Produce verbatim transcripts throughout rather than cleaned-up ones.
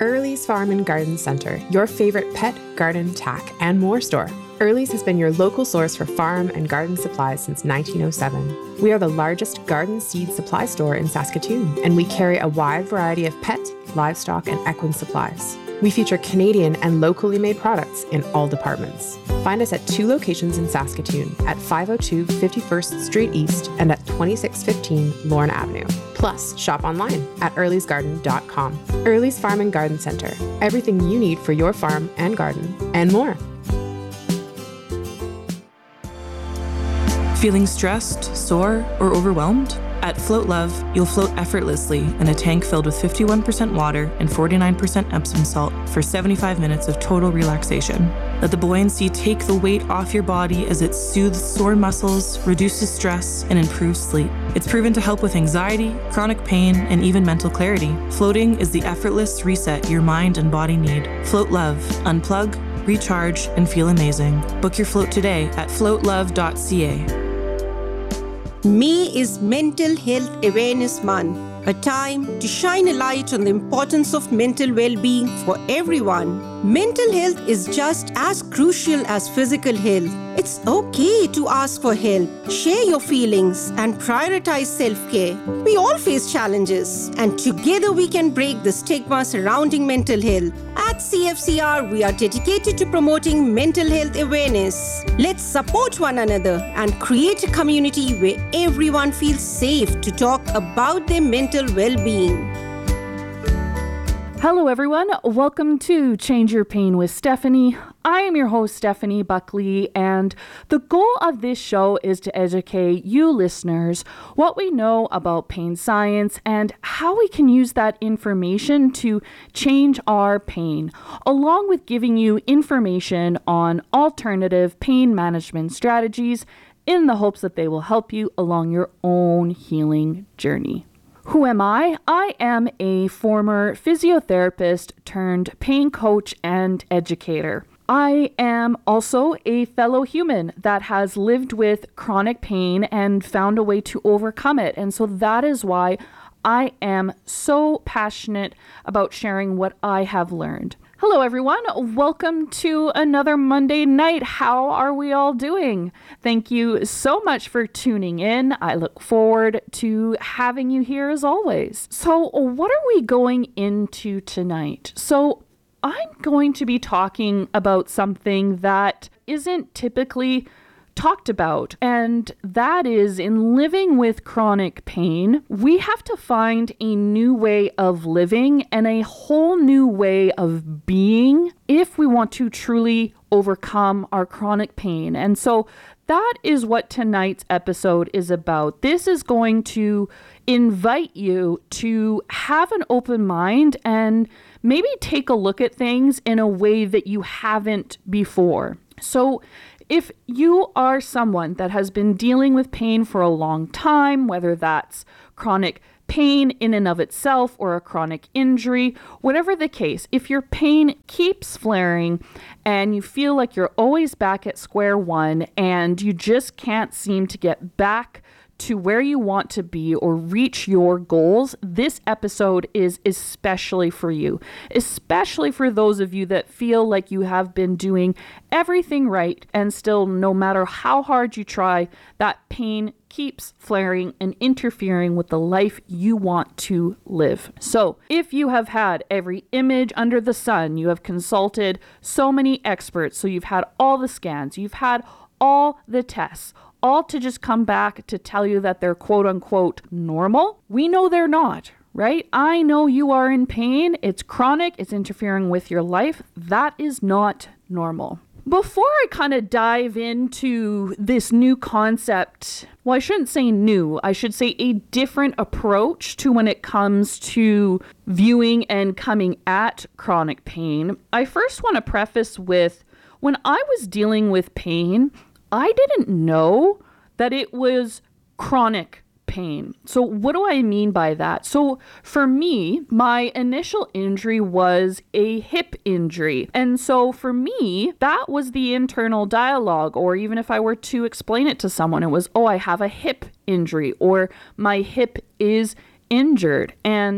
Early's Farm and Garden Center, your favorite pet, garden, tack, and more store. Early's has been your local source for farm and garden supplies since nineteen oh seven. We are the largest garden seed supply store in Saskatoon, and we carry a wide variety of pet, livestock, and equine supplies. We feature Canadian and locally made products in all departments. Find us at two locations in Saskatoon, at five oh two fifty-first Street East and at twenty-six fifteen Lorne Avenue. Plus, shop online at earlys garden dot com. Early's Farm and Garden Center. Everything you need for your farm and garden, and more. Feeling stressed, sore, or overwhelmed? At Float Love, you'll float effortlessly in a tank filled with fifty-one percent water and forty-nine percent Epsom salt for seventy-five minutes of total relaxation. Let the buoyancy take the weight off your body as it soothes sore muscles, reduces stress, and improves sleep. It's proven to help with anxiety, chronic pain, and even mental clarity. Floating is the effortless reset your mind and body need. Float Love. Unplug, recharge, and feel amazing. Book your float today at float love dot c a. May is Mental Health Awareness Month, a time to shine a light on the importance of mental well-being for everyone. Mental health is just as crucial as physical health. It's okay to ask for help, share your feelings, and prioritize self-care. We all face challenges, and together we can break the stigma surrounding mental health. At C F C R, we are dedicated to promoting mental health awareness. Let's support one another and create a community where everyone feels safe to talk about their mental well-being. Hello, everyone. Welcome to Change Your Pain with Stephanie. I am your host, Stephanie Buckley, and the goal of this show is to educate you listeners what we know about pain science and how we can use that information to change our pain, along with giving you information on alternative pain management strategies in the hopes that they will help you along your own healing journey. Who am I? I am a former physiotherapist turned pain coach and educator. I am also a fellow human that has lived with chronic pain and found a way to overcome it. And so that is why I am so passionate about sharing what I have learned. Hello, everyone. Welcome to another Monday night. How are we all doing? Thank you so much for tuning in. I look forward to having you here as always. So what are we going into tonight? So I'm going to be talking about something that isn't typically talked about, and that is in living with chronic pain, we have to find a new way of living and a whole new way of being if we want to truly overcome our chronic pain. And so that is what tonight's episode is about. This is going to invite you to have an open mind and maybe take a look at things in a way that you haven't before. So if you are someone that has been dealing with pain for a long time, whether that's chronic pain in and of itself or a chronic injury, whatever the case, if your pain keeps flaring and you feel like you're always back at square one and you just can't seem to get back to where you want to be or reach your goals, this episode is especially for you, especially for those of you that feel like you have been doing everything right and still, no matter how hard you try, that pain keeps flaring and interfering with the life you want to live. So if you have had every image under the sun, you have consulted so many experts, so you've had all the scans, you've had all the tests, all to just come back to tell you that they're quote unquote normal. We know they're not, right? I know you are in pain. It's chronic. It's interfering with your life. That is not normal. Before I kind of dive into this new concept, well, I shouldn't say new, I should say a different approach to when it comes to viewing and coming at chronic pain, I first want to preface with, when I was dealing with pain, I didn't know that it was chronic pain. So what do I mean by that? So for me, my initial injury was a hip injury. And so for me, that was the internal dialogue, or even if I were to explain it to someone, it was, oh, I have a hip injury, or my hip is injured. And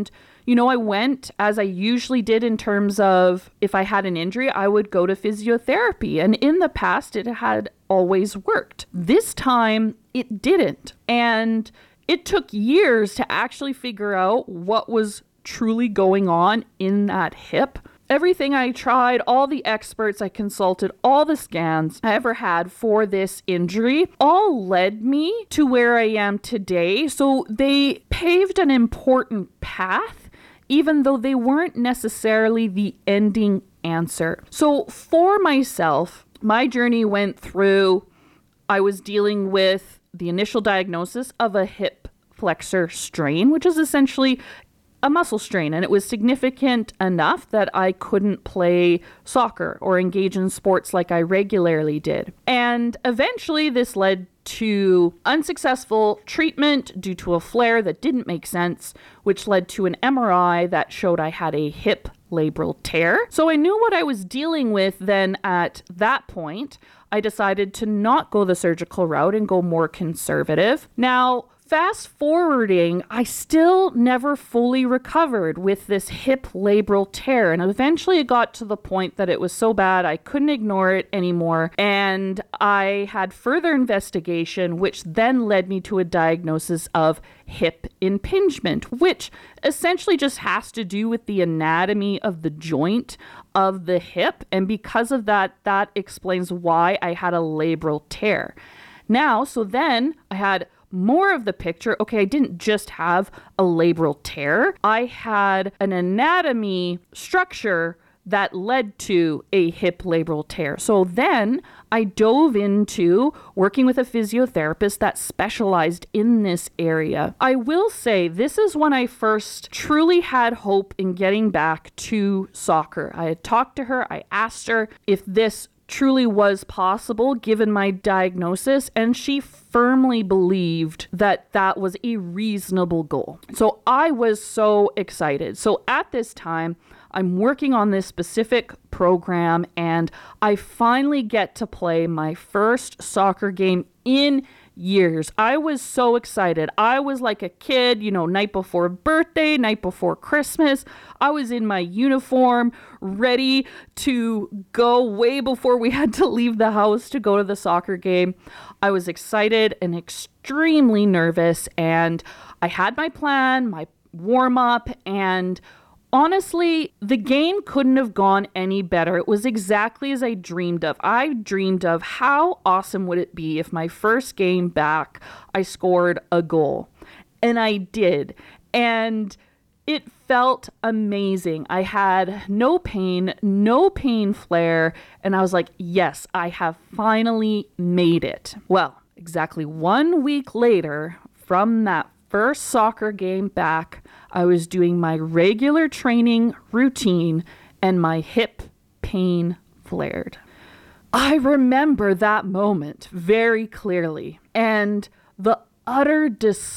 you know, I went as I usually did in terms of if I had an injury, I would go to physiotherapy. And in the past, it had always worked. This time, it didn't. And it took years to actually figure out what was truly going on in that hip. Everything I tried, all the experts I consulted, all the scans I ever had for this injury, all led me to where I am today. So they paved an important path, even though they weren't necessarily the ending answer. So for myself, my journey went through, I was dealing with the initial diagnosis of a hip flexor strain, which is essentially a muscle strain, and it was significant enough that I couldn't play soccer or engage in sports like I regularly did. And eventually this led to unsuccessful treatment due to a flare that didn't make sense, which led to an M R I that showed I had a hip labral tear. So I knew what I was dealing with then. At that point, I decided to not go the surgical route and go more conservative. Now, fast forwarding, I still never fully recovered with this hip labral tear. And eventually it got to the point that it was so bad I couldn't ignore it anymore. And I had further investigation, which then led me to a diagnosis of hip impingement, which essentially just has to do with the anatomy of the joint of the hip. And because of that, that explains why I had a labral tear. Now, so then I had more of the picture. Okay, I didn't just have a labral tear. I had an anatomy structure that led to a hip labral tear. So then I dove into working with a physiotherapist that specialized in this area. I will say this is when I first truly had hope in getting back to soccer. I had talked to her. I asked her if this truly was possible given my diagnosis, and she firmly believed that that was a reasonable goal. So I was so excited. So at this time, I'm working on this specific program, and I finally get to play my first soccer game in years. I was so excited. I was like a kid, you know, night before birthday, night before Christmas. I was in my uniform, ready to go way before we had to leave the house to go to the soccer game. I was excited and extremely nervous, and I had my plan, my warm up, and honestly, the game couldn't have gone any better. It was exactly as I dreamed of. I dreamed of how awesome would it be if my first game back, I scored a goal. And I did. And it felt amazing. I had no pain, no pain flare. And I was like, yes, I have finally made it. Well, exactly one week later from that first soccer game back, I was doing my regular training routine and my hip pain flared. I remember that moment very clearly, and the utter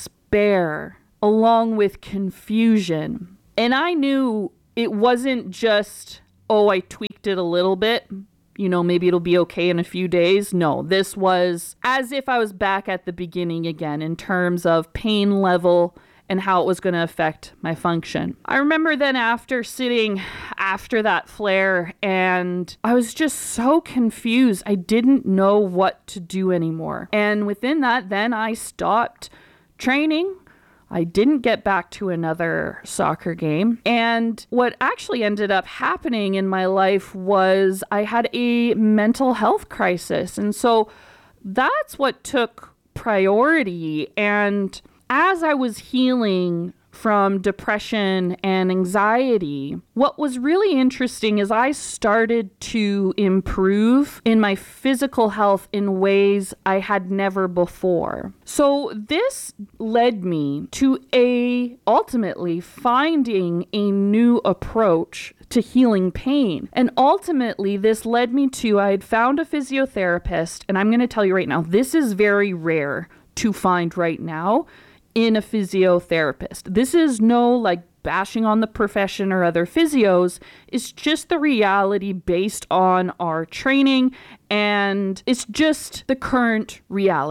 despair along with confusion. And I knew it wasn't just, oh, I tweaked it a little bit, you know, maybe it'll be okay in a few days. No, this was as if I was back at the beginning again in terms of pain level and how it was going to affect my function. I remember then after sitting after that flare, and I was just so confused. I didn't know what to do anymore. And within that, then I stopped training. I didn't get back to another soccer game. And what actually ended up happening in my life was I had a mental health crisis. And so that's what took priority. And as I was healing from depression and anxiety, what was really interesting is I started to improve in my physical health in ways I had never before. So this led me to a ultimately finding a new approach to healing pain. And ultimately this led me to, I had found a physiotherapist, and I'm going to tell you right now, this is very rare to find right now in a physiotherapist. This is no like bashing on the profession or other physios. It's just the reality based on our training, and it's just the current reality.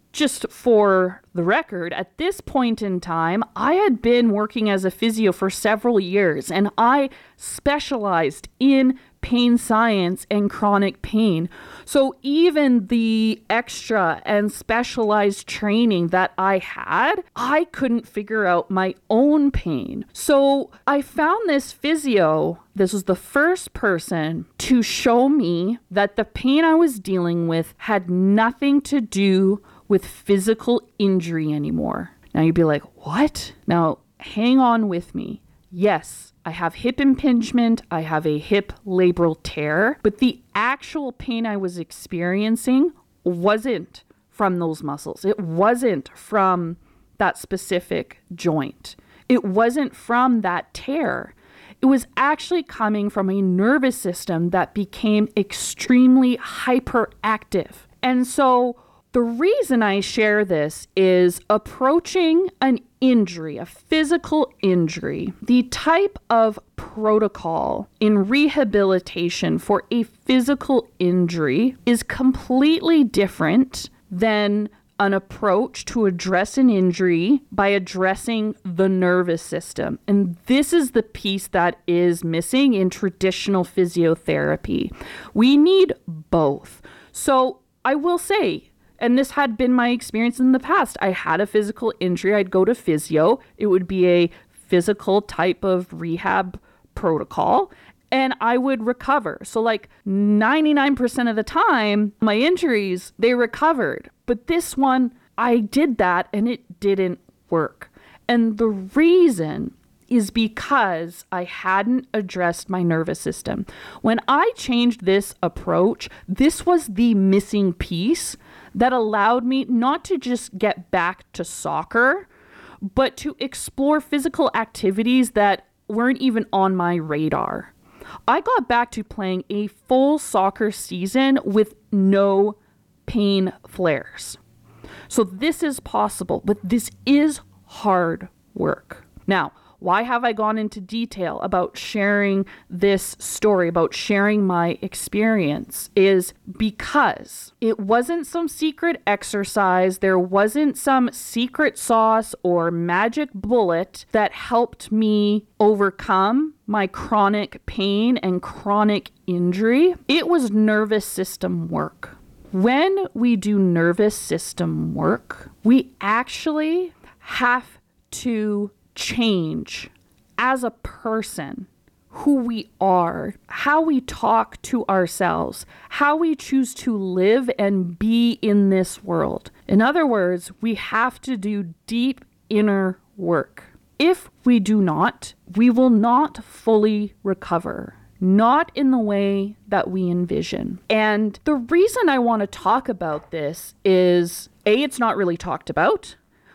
just for the record, at this point in time, I had been working as a physio for several years, and I specialized in pain science and chronic pain. So even the extra and specialized training that I had, I couldn't figure out my own pain. So I found this physio. This was the first person to show me that the pain I was dealing with had nothing to do with physical injury anymore. Now you'd be like, what? Now hang on with me. Yes, I have hip impingement, I have a hip labral tear, but the actual pain I was experiencing wasn't from those muscles. It wasn't from that specific joint. It wasn't from that tear. It was actually coming from a nervous system that became extremely hyperactive. And so the reason I share this is approaching an injury, a physical injury, the type of protocol in rehabilitation for a physical injury is completely different than an approach to address an injury by addressing the nervous system. And this is the piece that is missing in traditional physiotherapy. We need both. So I will say, and this had been my experience in the past. I had a physical injury. I'd go to physio. It would be a physical type of rehab protocol, and I would recover. So like ninety-nine percent of the time, my injuries, they recovered. But this one, I did that and it didn't work. And the reason is because I hadn't addressed my nervous system. When I changed this approach, this was the missing piece that allowed me not to just get back to soccer, but to explore physical activities that weren't even on my radar. I got back to playing a full soccer season with no pain flares. So this is possible, but this is hard work. Now, why have I gone into detail about sharing this story, about sharing my experience, is because it wasn't some secret exercise. There wasn't some secret sauce or magic bullet that helped me overcome my chronic pain and chronic injury. It was nervous system work. When we do nervous system work, we actually have to change as a person who we are, how we talk to ourselves, how we choose to live and be in this world. In other words, we have to do deep inner work. If we do not, we will not fully recover, not in the way that we envision. And the reason I want to talk about this is, A, it's not really talked about,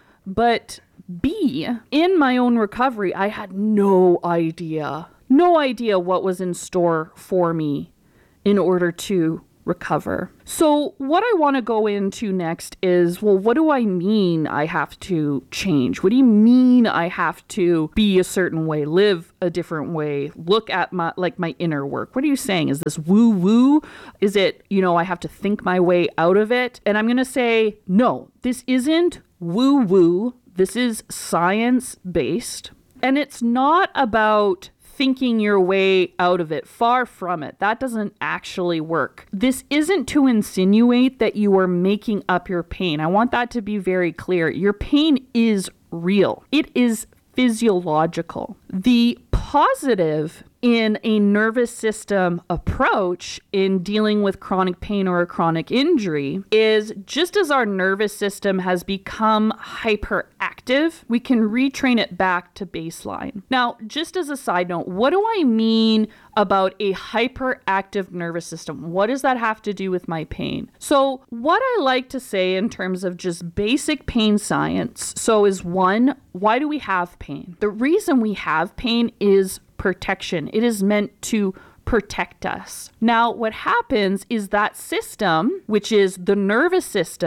but B, in my own recovery, I had no idea, no idea what was in store for me in order to recover. So what I want to go into next is, well, what do I mean I have to change? What do you mean I have to be a certain way, live a different way, look at my, like my inner work? What are you saying? Is this woo woo? Is it, you know, I have to think my way out of it? And I'm going to say, no, this isn't woo woo. This is science-based, and it's not about thinking your way out of it. Far from it. That doesn't actually work. This isn't to insinuate that you are making up your pain. I want that to be very clear. Your pain is real. It is physiological. The positive in a nervous system approach in dealing with chronic pain or a chronic injury is, just as our nervous system has become hyperactive, we can retrain it back to baseline. Now, just as a side note, what do I mean about a hyperactive nervous system? What does that have to do with my pain? So what I like to say in terms of just basic pain science, so is one, why do we have pain? The reason we have pain is protection. It is meant to protect us. Now, what happens is that system, which is the nervous system,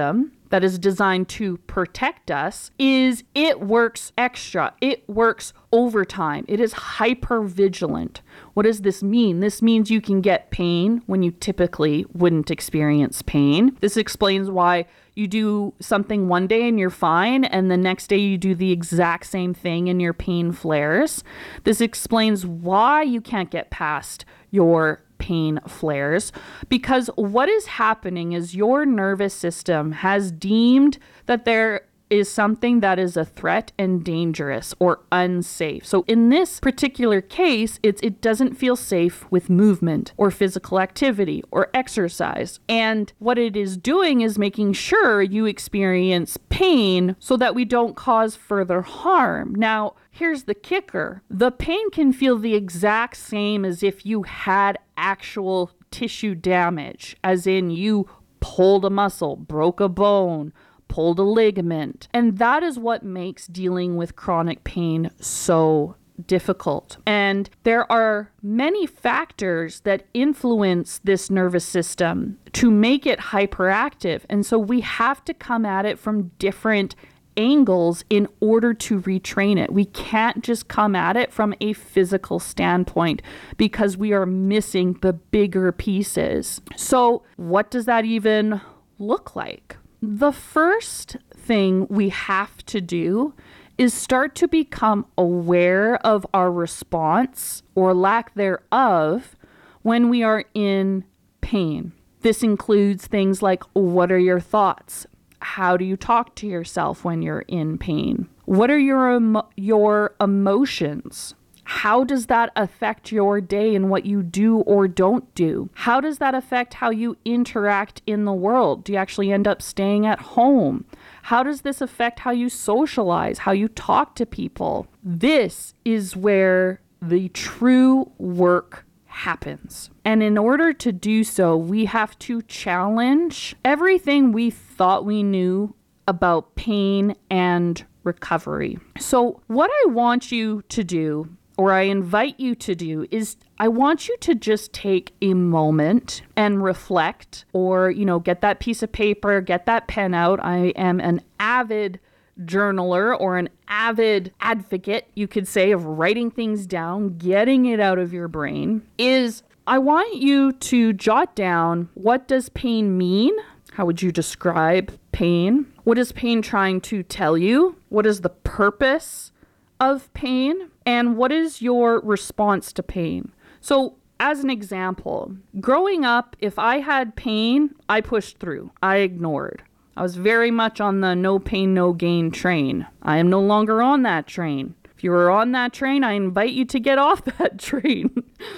that is designed to protect us is it works extra. It works overtime. It is hypervigilant. What does this mean? This means you can get pain when you typically wouldn't experience pain. This explains why you do something one day and you're fine, and the next day you do the exact same thing and your pain flares. This explains why you can't get past your pain flares, because what is happening is your nervous system has deemed that there is something that is a threat and dangerous or unsafe. So in this particular case, it's it doesn't feel safe with movement or physical activity or exercise. And what it is doing is making sure you experience pain so that we don't cause further harm. Now, here's the kicker. The pain can feel the exact same as if you had actual tissue damage, as in you pulled a muscle, broke a bone, pulled a ligament. And that is what makes dealing with chronic pain so difficult. And there are many factors that influence this nervous system to make it hyperactive. And so we have to come at it from different angles in order to retrain it. We can't just come at it from a physical standpoint because we are missing the bigger pieces. So what does that even look like? The first thing we have to do is start to become aware of our response or lack thereof when we are in pain. This includes things like, what are your thoughts? How do you talk to yourself when you're in pain? What are your emo- your emotions? How does that affect your day and what you do or don't do? How does that affect how you interact in the world? Do you actually end up staying at home? How does this affect how you socialize, how you talk to people? This is where the true work happens. And in order to do so, we have to challenge everything we thought we knew about pain and recovery. So what I want you to do, or I invite you to do, is I want you to just take a moment and reflect, or, you know, get that piece of paper, get that pen out. I am an avid journaler or an avid advocate, you could say, of writing things down, getting it out of your brain. Is I want you to jot down, what does pain mean? How would you describe pain? What is pain trying to tell you? What is the purpose of pain? And what is your response to pain? So as an example, growing up, if I had pain, I pushed through. I ignored. I was very much on the no pain, no gain train. I am no longer on that train. If you are on that train, I invite you to get off that train.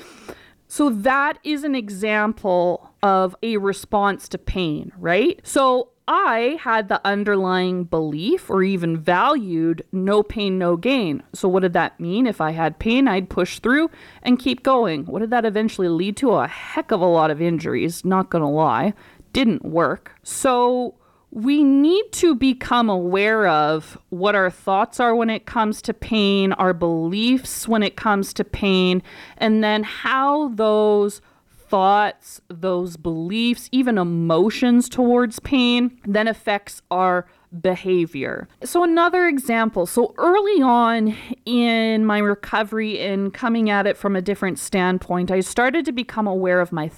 So that is an example of a response to pain, right? So I had the underlying belief or even valued no pain, no gain. So what did that mean? If I had pain, I'd push through and keep going. What did that eventually lead to? A heck of a lot of injuries, not gonna lie. Didn't work. So we need to become aware of what our thoughts are when it comes to pain, our beliefs when it comes to pain, and then how those thoughts, those beliefs, even emotions towards pain, then affects our behavior. So another example, so early on in my recovery and coming at it from a different standpoint, I started to become aware of my